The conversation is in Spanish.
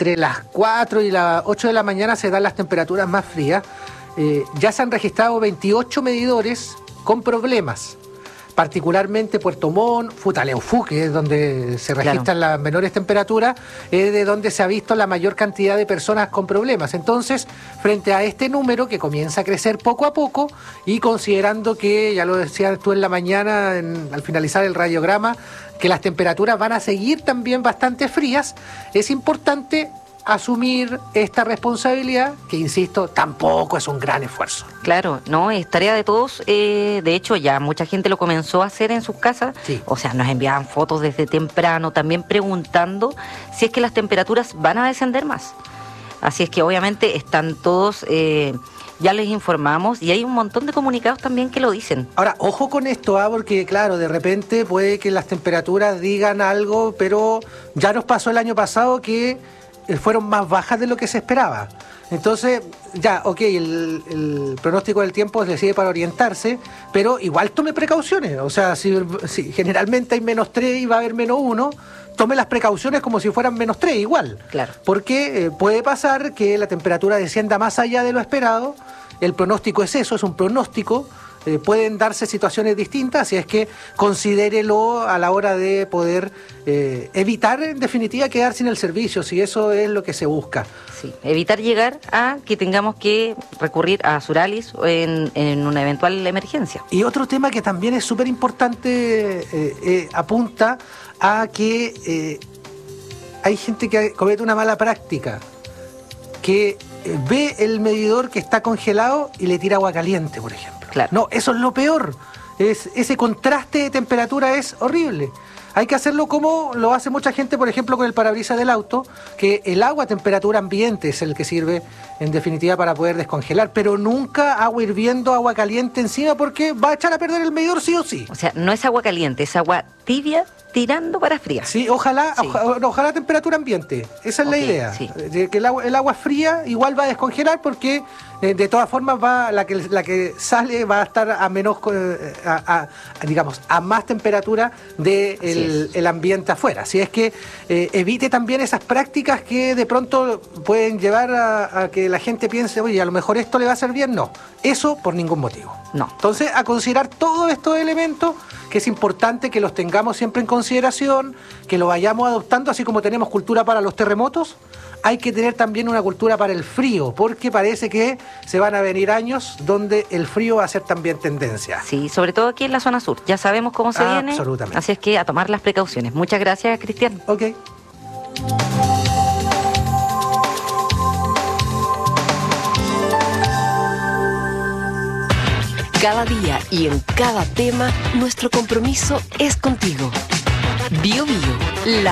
entre las 4 y las 8 de la mañana se dan las temperaturas más frías. Ya se han registrado 28 medidores con problemas, particularmente Puerto Montt, Futaleufú, que es donde se registran las menores temperaturas, es de donde se ha visto la mayor cantidad de personas con problemas. Entonces, frente a este número que comienza a crecer poco a poco y considerando que, ya lo decías tú en la mañana, al finalizar el radiograma, que las temperaturas van a seguir también bastante frías, es importante asumir esta responsabilidad, que insisto, tampoco es un gran esfuerzo. Claro, no, es tarea de todos. De hecho, ya mucha gente lo comenzó a hacer en sus casas. Sí. O sea, nos enviaban fotos desde temprano, también preguntando si es que las temperaturas van a descender más. Así es que obviamente están todos, ya les informamos, y hay un montón de comunicados también que lo dicen. Ahora, ojo con esto, porque claro, de repente puede que las temperaturas digan algo, pero ya nos pasó el año pasado que fueron más bajas de lo que se esperaba. Entonces, ya, el pronóstico del tiempo le sirve para orientarse, pero igual tome precauciones. O sea, si generalmente hay -3 y va a haber -1, tome las precauciones como si fueran -3 igual. Claro. Porque puede pasar que la temperatura descienda más allá de lo esperado. El pronóstico es eso, es un pronóstico. Pueden darse situaciones distintas, así es que considérelo a la hora de poder evitar, en definitiva, quedar sin el servicio, si eso es lo que se busca. Sí, evitar llegar a que tengamos que recurrir a Suralis en una eventual emergencia. Y otro tema que también es súper importante, apunta a que hay gente que comete una mala práctica, que ve el medidor que está congelado y le tira agua caliente, por ejemplo. Claro. No, eso es lo peor. Ese contraste de temperatura es horrible. Hay que hacerlo como lo hace mucha gente, por ejemplo, con el parabrisas del auto, que el agua a temperatura ambiente es el que sirve, en definitiva, para poder descongelar, pero nunca agua hirviendo, agua caliente encima, porque va a echar a perder el medidor sí o sí. O sea, no es agua caliente, es agua tibia tirando para fría. Sí, ojalá temperatura ambiente. Esa es la idea. Sí. Que el agua fría igual va a descongelar porque de todas formas la que sale va a estar a menos, a más temperatura del ambiente afuera. Así es que evite también esas prácticas que de pronto pueden llevar a que la gente piense, oye, a lo mejor esto le va a hacer bien. No, eso por ningún motivo. No. Entonces, a considerar todos estos elementos, que es importante que los tengamos siempre en consideración, que lo vayamos adoptando, así como tenemos cultura para los terremotos, hay que tener también una cultura para el frío, porque parece que se van a venir años donde el frío va a ser también tendencia. Sí, sobre todo aquí en la zona sur, ya sabemos cómo se viene, absolutamente. Así es que a tomar las precauciones. Muchas gracias, Cristian. Ok. Cada día y en cada tema, nuestro compromiso es contigo. Bio Bio, la